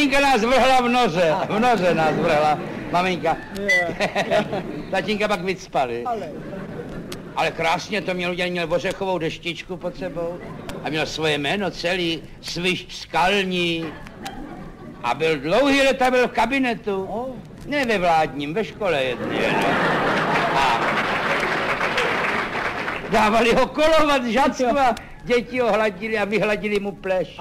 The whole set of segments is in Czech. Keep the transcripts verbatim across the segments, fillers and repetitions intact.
maminka nás vrhla v noře, v noře nás vrhla, maminka. Tatínka pak vycpali. Ale krásně to měl udělat, měl ořechovou deštičku pod sebou a měl svoje jméno celý, Svišť skalní. A byl dlouhý leta, byl v kabinetu, ne ve vládním, ve škole jedné. A dávali ho kolovat žacku a děti ho hladili a vyhladili mu pleš.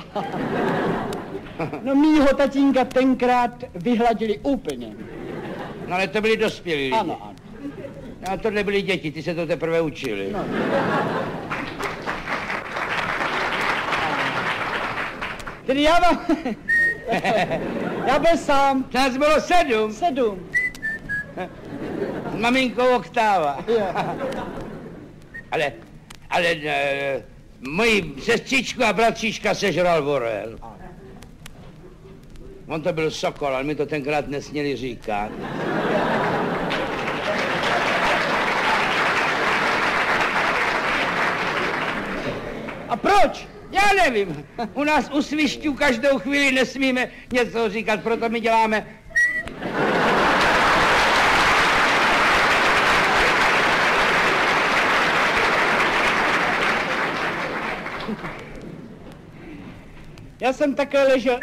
No mýho tatínka tenkrát vyhladili úplně. No ale to byli dospělí lidi. Ano, ano. A tohle byly děti, ty se to teprve učili. No. Tedy já vám... já byl sám. Nás bylo sedm. Sedm. S maminkou oktáva. ale, ale e, moji sestřičku a bratříčka sežral vorel. On to byl sokol, ale my to tenkrát nesměli říkat. A proč? Já nevím. U nás u svišťů každou chvíli nesmíme něco říkat, proto my děláme... Já jsem takhle ležel...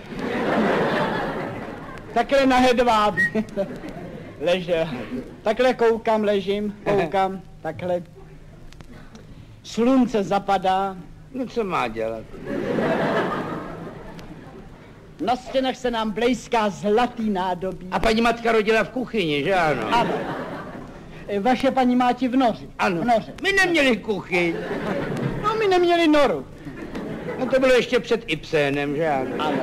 takhle na hedvábě. Ležel. Takhle koukám, ležím, koukám, takhle. Slunce zapadá. No co má dělat? Na stěnách se nám blejská zlatý nádobí. A paní matka rodila v kuchyni, že ano? Ano. Vaše paní máti v noři. Ano. V noře. My neměli kuchyň. No, my neměli noru. No to bylo ještě před Ibsenem, že ano? Ano.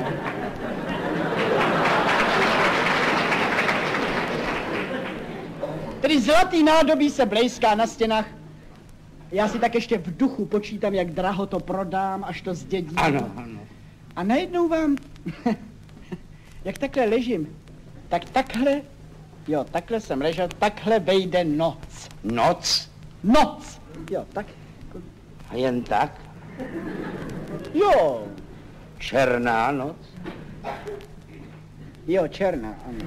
Tedy zlatý nádobí se blejská na stěnách. Já si tak ještě v duchu počítám, jak draho to prodám, až to zdědím. Ano, ano. A najednou vám, jak takhle ležím, tak takhle, jo, takhle jsem ležel, takhle vejde noc. Noc? Noc, jo, tak. A jen tak? Jo. Černá noc? Jo, černá, ano.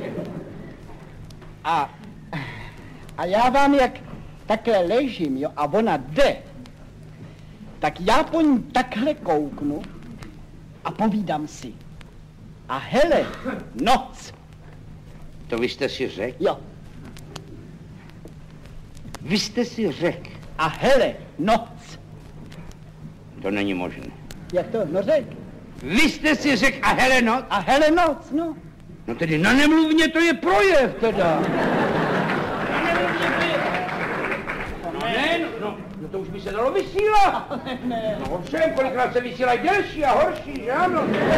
A, a já vám jak takhle ležím, jo, a ona jde, tak já po ní takhle kouknu a povídám si. A hele, noc. To vy jste si řekl? Jo. Vy jste si řekl? A hele, noc. To není možné. Jak to? No řek. Vy jste si řekl a hele noc? A hele noc, no. No tedy na nemluvně to je projev teda. Na nemluvně to je... No ne, no, no, no to už by se dalo vysílat. Ne, ne. No ovšem, kolikrát se vysílají delší a horší, že ano?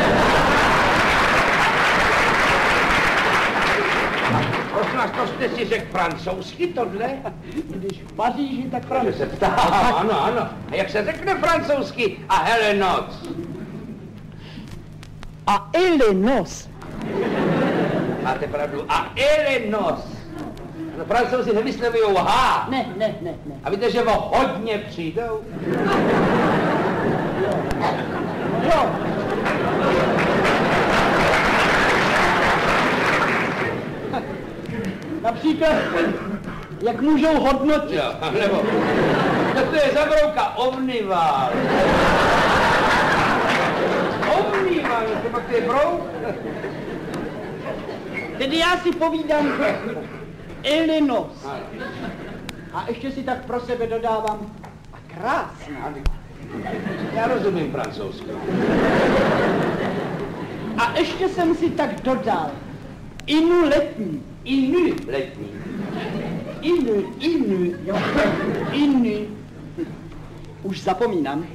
Prosím vás, to jste si řekl francouzsky tohle? Když v Paříži, tak Že francouzsky. se ptám, ano, ano. A jak se řekne francouzsky a hele noc? A ele nos. Máte pravdu. A ele nos. No Francouzi nevyslovujou H. Ne, ne, ne, ne. A víte, že o hodně přijdou? Jo. Například, jak můžou hodnotit. Jo, nebo... No to je zabrouka omnival. Omnival, to pak to je brouk. Tedy já si povídám Elenos. A ještě si tak pro sebe dodávám a krásná. Já rozumím francouzsky. A ještě jsem si tak dodal inu letní. Inu letní. Inu, inu, jo, inu. Už zapomínám.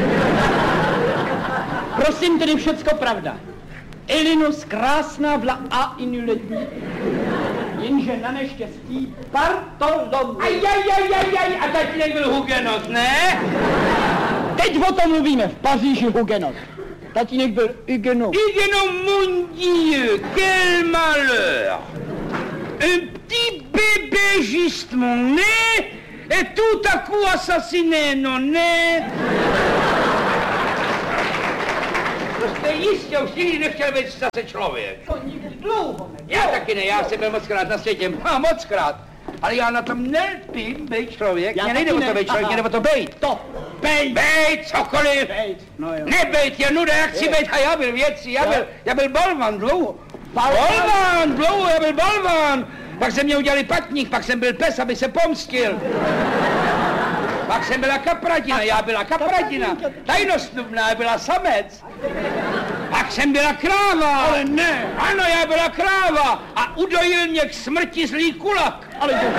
Prosím, tedy všecko pravda. Elinus krásná vla a inu letní. Jenže na neštěstí Bartolomeu. Ajajajajaj, a tatínek byl hugenot, ne? Teď o tom mluvíme, v Paříži hugenot. Tatínek byl hugenot. Hugenot, mon Dieu, quel malheur! Un petit bébé justement né, et tout à coup assassiné, non né? to je jistě, už nikdy nechtěl být zase člověk. To nikdy dlouho ne. Já taky ne, já jsem byl mockrát na světě, no, mockrát. Ale já na tom nelpím být člověk, Já mě nejde o taky to ne. být člověk, Aha. mě jde o to být. To, bejt. Bejt, cokoliv. Bejt, no jo. Nebejt je nuda, jak chci Je. být, a já byl věcí, já Jo. byl, já byl balvan dlouho. Balvan. Balvan, dlouho, já byl balvan. Pak jsem mě udělali patník, pak jsem byl pes, aby se pomstil. Pak jsem byla kapradina, já byla kapradina. Tajnostnubná, byla samec. Pak jsem byla kráva. Ale ne. Ano, já byla kráva a udojil mě k smrti zlý kulak. Ale to...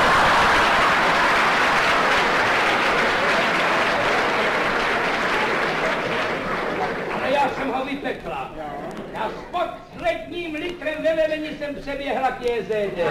Ale já jsem ho vypekla. Já s posledním litrem ve velení jsem přeběhla k jezéře.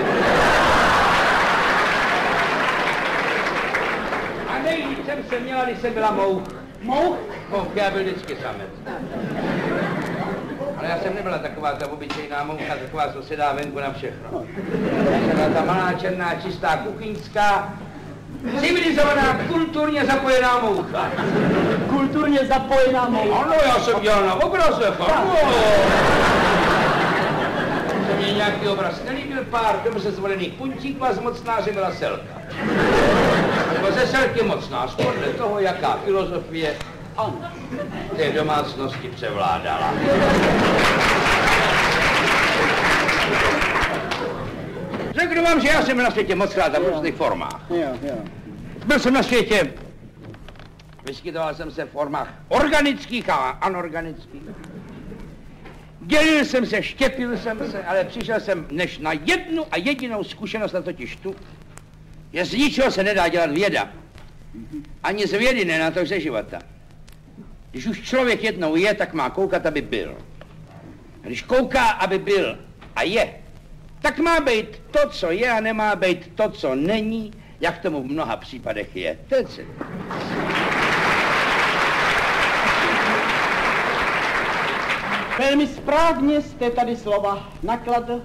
A nejlíp jsem se měla, když jsem byla mouch. Mouch? Mouch, já byl vždycky samec. Ale já jsem nebyla taková ta obyčejná moucha, taková, co se dá venku na všechno. Já jsem byla ta malá, černá, čistá, kuchyňská, civilizovaná, kulturně zapojená moucha. Kulturně zapojená moucha. Ano, já jsem dělal na obrazech, ano. Se mě nějaký obraz nelíbil, pár dobře zvolených puntíků a z mocnáře byla Selka. Nebo ze Selky mocnář, podle toho, jaká filozofie Ano. té domácnosti převládala. Řeknu vám, že já jsem byl na světě mockrát v různých formách. Jo, jo. Byl jsem na světě, vyskytoval jsem se v formách organických a anorganických. Dělil jsem se, štěpil jsem se, ale přišel jsem než na jednu a jedinou zkušenost, na totiž tu, že z ničeho se nedá dělat věda. Ani z vědy ne, na to ze života. Když už člověk jednou je, tak má koukat, aby byl. A když kouká, aby byl a je, tak má být to, co je, a nemá být to, co není, jak tomu v mnoha případech je. To je celé. Velmi správně jste tady slova nakladl.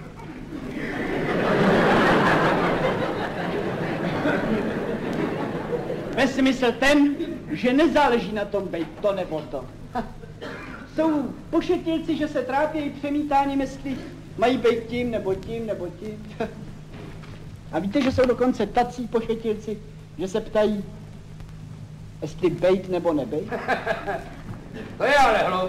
Ve smysl ten, že nezáleží na tom být to nebo to. Ha. Jsou pošetilci, že se trápí přemítáním, jestli mají být tím nebo tím nebo tím. A víte, že jsou dokonce tací pošetilci, že se ptají, jestli bejt nebo nebejt? To je ale hloup.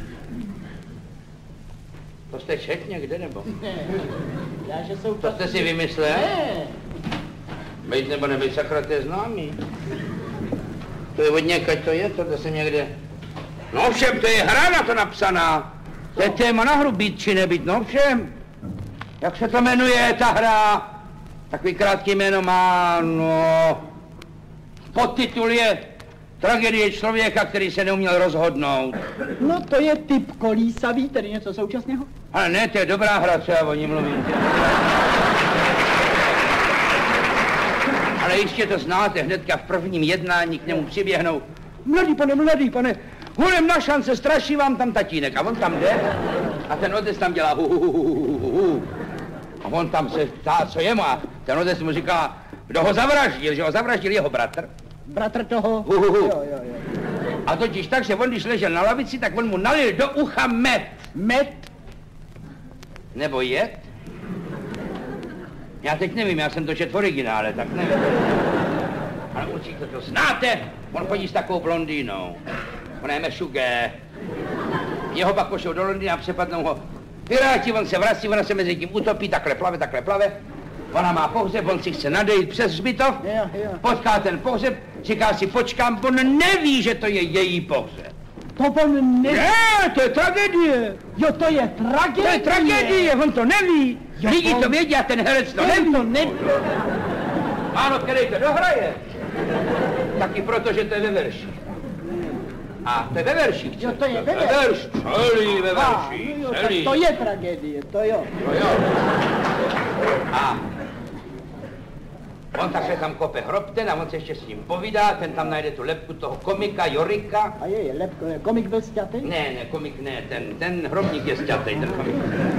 To jste čet někde, nebo? Ne, já, že jsou To jste si vymyslel? Ne, Bejt nebo nebejt, sakra, to je známý. To je od někaď to je, to jsem někde... No všem, to je hra na to napsaná. To je téma na hru, být či nebýt, no všem. Jak se to jmenuje, ta hra? Takový krátký jméno má, no... Podtitul je Tragédie člověka, který se neuměl rozhodnout. no to je typ kolísavý, tedy něco současného. Ale ne, to je dobrá hra, co já o ní mluvím. Ale jistě to znáte, hnedka v prvním jednání k němu přiběhnou. Mladý pane, mladý pane, hulem na šance, straší vám tam tatínek. A on tam jde a ten otec tam dělá hu, hu, hu, hu, hu, hu. A on tam se ptá, co je mu, a ten otec mu říká, kdo ho zavraždil, že ho zavraždil jeho bratr. Bratr toho. Hu, hu, hu. Jo, jo, jo. A totiž tak, že on, když ležel na lavici, tak on mu nalil do ucha med. Med. Nebo jed? Já teď nevím, já jsem to čet v originále, tak nevím. Ale určitě to znáte, on chodí s takovou blondýnou. Ona je Mešugé. Jeho pak pošlou do Londýna a přepadnou ho. Piráti, on se vrací, ona se mezi tím utopí, takhle plave, takhle plave. Ona má pohřeb, on si chce nadejít přes hřbitov, Jo, jo. potká ten pohřeb, říká si počkám, on neví, že to je její pohřeb. To on ne... Ne, to je tragédie. Jo, to je tragédie. To je tragédie, on to neví. Jo, Lidi on- to vědí a ten herec to To neví. to neví. Málo který to dohraje. Taky proto, že to je ve verši. A to je ve verších. Jo, to je ve verších. Verš, celý ve A, verších, no jo, tak celý. to je tragédie, to jo. No jo. A on takhle tam kope hrob ten a on se ještě s ním povídá, ten tam najde tu lebku toho komika, Jorika. A je, je lepko, je. Komik byl sťatý? Ne, ne, komik ne, ten, ten hrobník je sťatej, ten komik.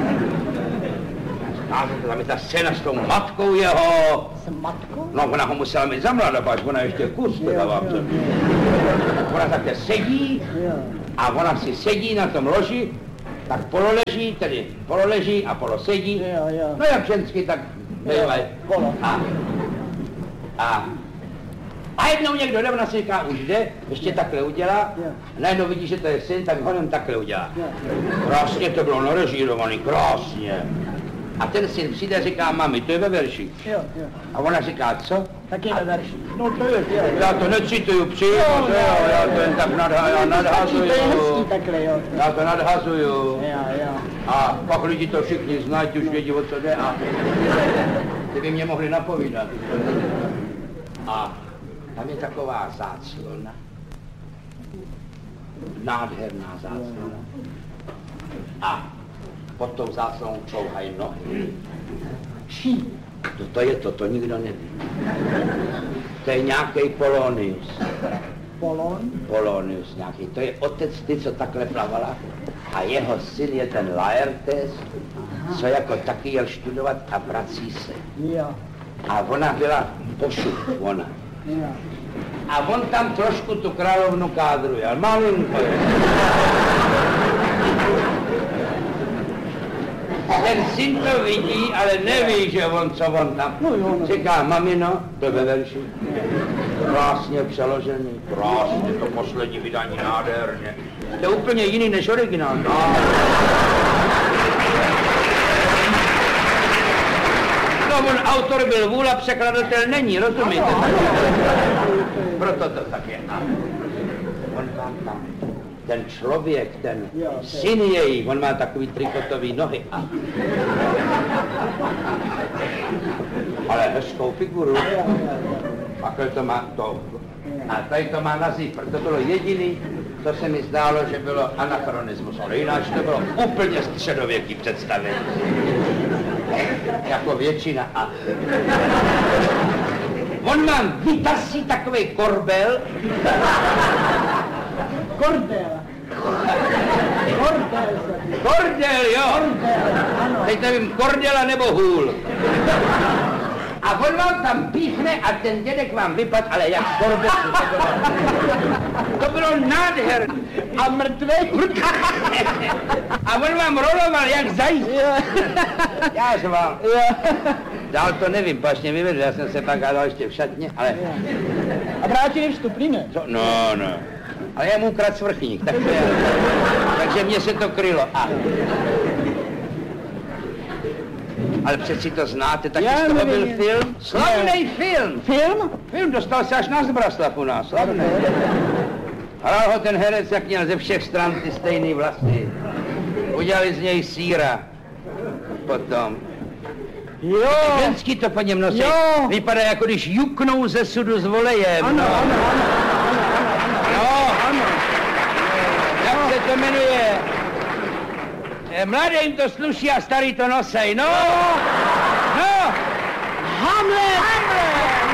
A tam je ta scéna s tou matkou jeho. S matkou? No, ona ho musela mít za mladá, až ona ještě kus teda vám. jo, Ona takhle sedí, Jo. A ona si sedí na tom loži, tak pololeží, tedy pololeží a polosedí. Jo, jo. No jak žensky, tak bývají. Polo. A, a, a jednou někdo jde, ona si říká, už jde, ještě takhle udělá. Jo. A najednou vidí, že to je syn, tak honem takhle udělá. Jo. Krásně to bylo narežírovaný, krásně. A ten syn přijde a říká, mami, to je ve verši. Jo, jo. A ona říká, co? Taky ve verši. No to je, jo. Já to necituju přímo, Jo, to jo, jo, já jo. to jen tak nadha, já nadhazuju. To je hezký takhle, jo. Já to nadhazuju. Jo, jo. A pak lidi to všichni znají, už vědí, o co jde a ty by mě mohli napovídat. A tam je taková záclona. Nádherná záclona. A pod tou záclonou čouhají nohy. Čí? To, to je to, to nikdo neví. To je nějaký Polonius. Polon? Polonius nějaký. To je otec ty, co takhle plavala. A jeho syn je ten Laertes, co jako taky jel studovat a vrací se. Jo. A ona byla pošuch, ona. Jo. A on tam trošku tu královnu kádruje, ale malinko je. Ten syn to vidí, ale neví, že on, co on tam. No jo, no. Říká, mamino, to ve verši. Krásně přeložený, krásně, to poslední vydání nádherně. To je úplně jiný než originál. No. No, on autor byl vůl a překladatel není, rozumíte? Proto to tak je. A on tam tam. Ten člověk, ten Jo, syn její, on má takový trikotový nohy a... Ale hezkou figuru. Takhle to má to. A tady to má na zípr. To bylo jediný, to se mi zdálo, že bylo anachronismus, ale jinak to bylo úplně středověký představení. Jako většina a... On má vytasí takový korbel. Kordel. Kordel. Kordel, jo. Kordel, ano. Teď nevím, kordela nebo hůl. A on vám tam píchne a ten dědek vám vypad, ale jak korbel. To bylo, to bylo nádherné. A mrtvej? A on vám roloval jak zajíc. Já jsem vám. Dál to nevím, pašně vyvedl, já jsem se pak hádal ještě v šatně, ale... A vrátili vstupný, ne? Co? No, no. Ale já mu ukradl svrchník, tak to je, takže mě se to krylo. A... Ale přeci to znáte, taky Já z toho byl nevím. film. Slavný film. Film? Film dostal se až na Zbraslav u nás, slavný. Hrál ho ten herec, jak měl ze všech stran ty stejný vlasy. Udělali z něj síra. Potom. Jo. Ženský to po něm nosí. Jo. Vypadá, jako když juknou ze sudu s volejem. Ano, no. ano, ano. No. Ano. Jak se to jmenuje? Eh, Mladý jim to sluší a starý to nosej, no! No! Hamlet! Hamlet!